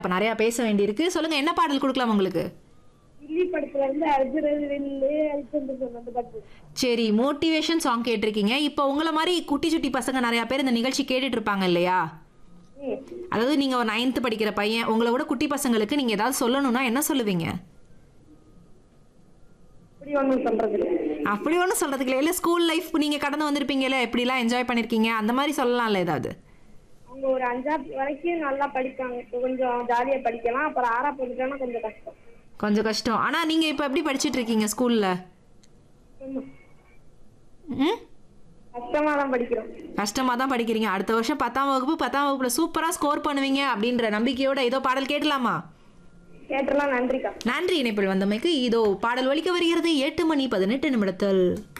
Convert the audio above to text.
இப்ப நிறைய பேச வேண்டியிருக்கு. சொல்லுங்க என்ன பாடல் குடுக்கலாம் உங்களுக்கு? கில்லி படத்துல இருந்து அர்ஜுனன் வில்லு அரிச்சந்திர சொன்ன அந்த பாட்டு. சரி, மோட்டிவேஷன் சாங் கேட்டிருக்கீங்க. இப்போ உங்கள மாரி குட்டி சுட்டி பசங்க நிறைய பேர் இந்த நிகழ்ச்சி கேட்டுட்டு இருப்பாங்க இல்லையா? ம். அதாவது நீங்க ஒரு 9th படிக்கிற பையன், உங்கள விட குட்டி பசங்களுக்கு நீங்க ஏதாவது சொல்லணும்னா என்ன சொல்லுவீங்க? இப்படி ஒண்ணும் சொல்றது இல்ல. அப்படி ஒண்ணும் சொல்றதுக்கு இல்ல. இல்ல ஸ்கூல் லைஃப் நீங்க கடந்து வந்திருப்பீங்கல்ல, எப்படிலாம் என்ஜாய் பண்ணிருக்கீங்க, அந்த மாதிரி சொல்லலாம்ல ஏதாவது? அவங்க ஒரு 5வது வரைக்கும் நல்லா படிப்பாங்க. இப்போ கொஞ்சம் ஜாலியா படிக்கலாம். அப்புறம் 6 போட்டுட்டோம்னா கொஞ்சம் கஷ்டம். கொஞ்சம் கஷ்டம். ஆனா நீங்க இப்ப எப்படி படிச்சிட்டு இருக்கீங்க ஸ்கூல்ல? ஆமா. ம்? கஷ்டமா தான் படிக்கிறோம். கஷ்டமா தான் படிக்கிறீங்க. அடுத்த வருஷம் 10ஆம் வகுப்பு 10ஆம் வகுப்புல சூப்பரா ஸ்கோர் பண்ணுவீங்க அப்படின்ற நம்பிக்கையோட ஏதோ பாடல் கேட்கலாமா? கேட்டலாம். நன்றிக்கா. நன்றி இணைப்பில் வந்தமைக்கு. இதோ பாடல் ஒலிக்க வருகிறது 8 மணி 18 நிமிடத்தில்.